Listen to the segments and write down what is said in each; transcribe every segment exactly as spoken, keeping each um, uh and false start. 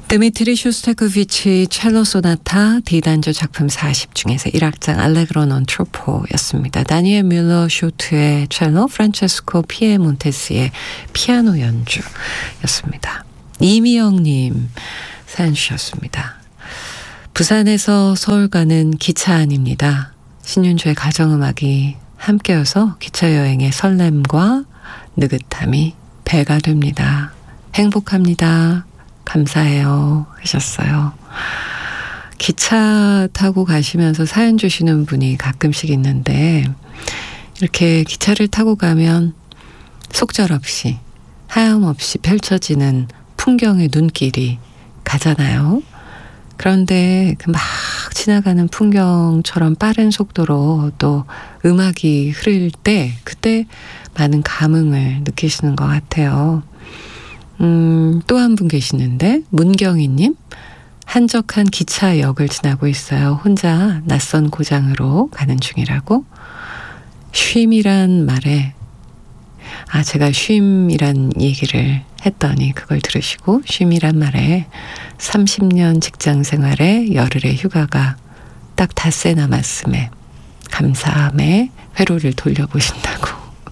드미트리 쇼스타코비치 첼로 소나타 D단조 작품 사십 중에서 일 악장 알레그로 non troppo였습니다. 다니엘 뮬러 쇼트의 첼로, 프란체스코 피에몬테스의 피아노 연주였습니다. 이미영님 사연 주셨습니다. 부산에서 서울 가는 기차 안입니다. 신윤주의 가정음악이 함께여서 기차 여행의 설렘과 느긋함이 배가 됩니다. 행복합니다. 감사해요 하셨어요. 기차 타고 가시면서 사연 주시는 분이 가끔씩 있는데 이렇게 기차를 타고 가면 속절없이 하염없이 펼쳐지는 풍경의 눈길이 가잖아요. 그런데 그 막 지나가는 풍경처럼 빠른 속도로 또 음악이 흐를 때 그때 많은 감흥을 느끼시는 것 같아요. 음, 또 한 분 계시는데 문경희님, 한적한 기차역을 지나고 있어요. 혼자 낯선 고장으로 가는 중이라고. 쉼이란 말에 아 제가 쉼이란 얘기를 했더니 그걸 들으시고 쉼이란 말에 삼십 년 직장 생활에 열흘의 휴가가 딱 닷새 남았음에 감사함에 회로를 돌려보신다고.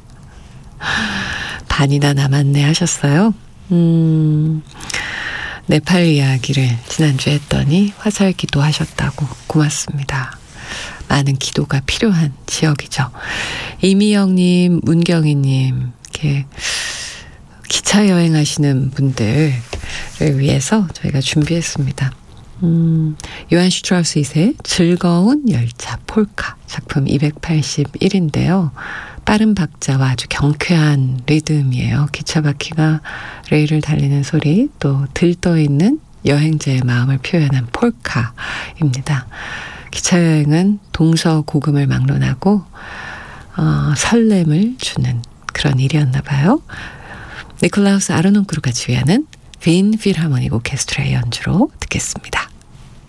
반이나 남았네 하셨어요. 음, 네팔 이야기를 지난주에 했더니 화살 기도하셨다고. 고맙습니다. 많은 기도가 필요한 지역이죠. 이미영님, 문경희님, 이렇게 기차 여행하시는 분들을 위해서 저희가 준비했습니다. 음, 요한 슈트라우스의 즐거운 열차 폴카 작품 이백팔십일인데요. 빠른 박자와 아주 경쾌한 리듬이에요. 기차 바퀴가 레일을 달리는 소리, 또 들떠있는 여행자의 마음을 표현한 폴카입니다. 기차 여행은 동서고금을 막론하고 어, 설렘을 주는 그런 일이었나 봐요. 니콜라우스 아르논크루가 지휘하는 빈 필하모닉 오케스트라의 연주로 듣겠습니다.